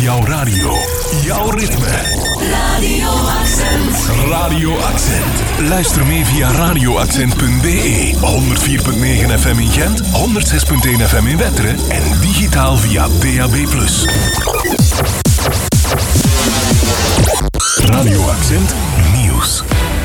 Jouw radio. Jouw ritme. Radio Accent. Radio Accent. Luister mee via radioaccent.be. 104.9 FM in Gent, 106.1 FM in Wetteren en digitaal via DAB+. Radio Accent Nieuws.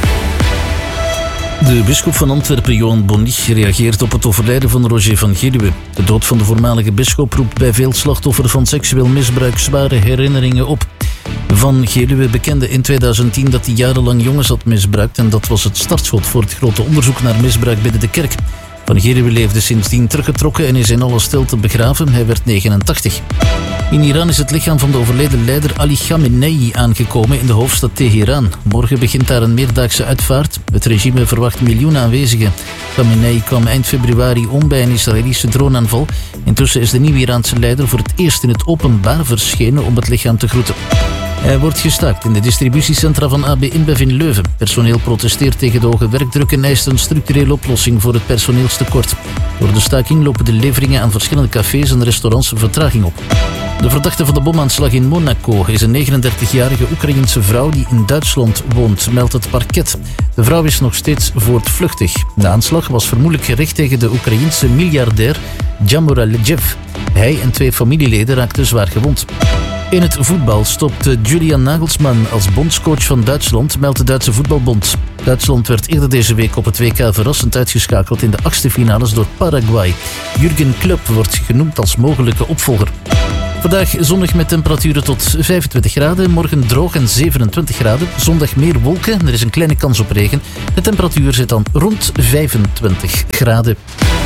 De bisschop van Antwerpen, Johan Bonich, reageert op het overlijden van Roger van Geluwe. De dood van de voormalige bisschop roept bij veel slachtoffers van seksueel misbruik zware herinneringen op. Van Geluwe bekende in 2010 dat hij jarenlang jongens had misbruikt en dat was het startschot voor het grote onderzoek naar misbruik binnen de kerk. Van Geluwe leefde sindsdien teruggetrokken en is in alle stilte begraven. Hij werd 89. In Iran is het lichaam van de overleden leider Ali Khamenei aangekomen in de hoofdstad Teheran. Morgen begint daar een meerdaagse uitvaart. Het regime verwacht miljoenen aanwezigen. Khamenei kwam eind februari om bij een Israëlische droneaanval. Intussen is de nieuwe Iraanse leider voor het eerst in het openbaar verschenen om het lichaam te groeten. Hij wordt gestaakt in de distributiecentra van AB InBev in Leuven. Personeel protesteert tegen de hoge werkdruk en eist een structurele oplossing voor het personeelstekort. Door de staking lopen de leveringen aan verschillende cafés en restaurants vertraging op. De verdachte van de bomaanslag in Monaco is een 39-jarige Oekraïense vrouw die in Duitsland woont, meldt het parket. De vrouw is nog steeds voortvluchtig. De aanslag was vermoedelijk gericht tegen de Oekraïense miljardair Djamoralejev. Hij en 2 familieleden raakten zwaar gewond. In het voetbal stopt Julian Nagelsmann als bondscoach van Duitsland, meldt de Duitse voetbalbond. Duitsland werd eerder deze week op het WK verrassend uitgeschakeld in de 8e finales door Paraguay. Jurgen Klopp wordt genoemd als mogelijke opvolger. Vandaag zonnig met temperaturen tot 25 graden. Morgen droog en 27 graden. Zondag meer wolken. Er is een kleine kans op regen. De temperatuur zit dan rond 25 graden.